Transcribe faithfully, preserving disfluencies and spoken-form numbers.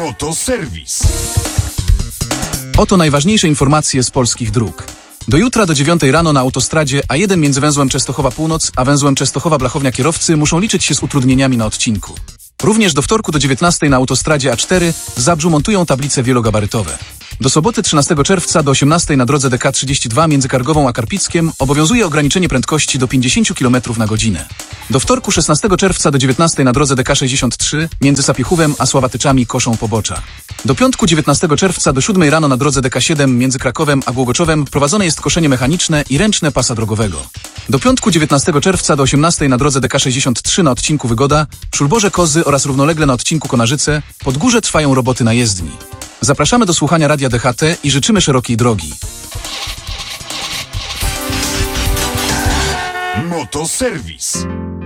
Motoserwis. Oto najważniejsze informacje z polskich dróg. Do jutra do dziewiątej rano na autostradzie A jeden między węzłem Częstochowa Północ a węzłem Częstochowa Blachownia kierowcy muszą liczyć się z utrudnieniami na odcinku. Również do wtorku do dziewiętnastej na autostradzie A cztery w Zabrzu montują tablice wielogabarytowe. Do soboty trzynastego czerwca do osiemnastej na drodze D K trzydzieści dwa między Kargową a Karpickiem obowiązuje ograniczenie prędkości do pięćdziesiąt kilometrów na godzinę. Do wtorku szesnastego czerwca do dziewiętnastej na drodze D K sześćdziesiąt trzy między Sapiechówem a Sławatyczami koszą pobocza. Do piątku dziewiętnastego czerwca do siódmej rano na drodze D K siedem między Krakowem a Głogoczowem prowadzone jest koszenie mechaniczne i ręczne pasa drogowego. Do piątku dziewiętnastego czerwca do osiemnastej na drodze D K sześćdziesiąt trzy na odcinku Wygoda, Szulborze Kozy oraz równolegle na odcinku Konarzyce pod Górze trwają roboty na jezdni. Zapraszamy do słuchania Radia D H T i życzymy szerokiej drogi. Motoserwis.